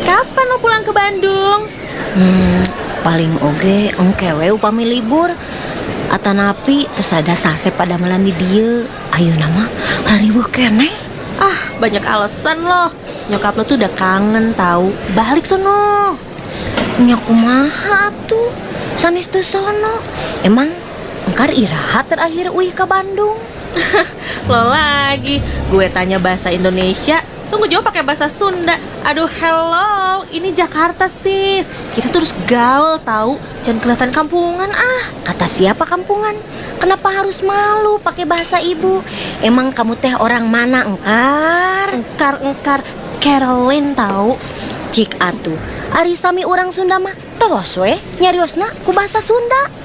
Kapan lo pulang ke Bandung? Paling oge engkewe upami libur. Atanapi terus ada sase pada malam di dieu. Ayo nama rariweuh keneh. Banyak alasan loh. Nyokap lo tuh udah kangen tahu. Balik sono. Nya kumaha tuh? Sanes teu sono. Emang engkar iraha terakhir uih ke Bandung? Lo lagi. Gue tanya bahasa Indonesia, lo ngejawab pakai bahasa Sunda. Aduh, hello. Ini Jakarta, sis. Kita terus gaul tahu. Jangan kelihatan kampungan Kata siapa kampungan? Kenapa harus malu pakai bahasa ibu? Emang kamu teh orang mana engkar? Engkar Caroline tahu. Cik atuh, ari sami urang Sunda mah tos we nyariosna ku bahasa Sunda.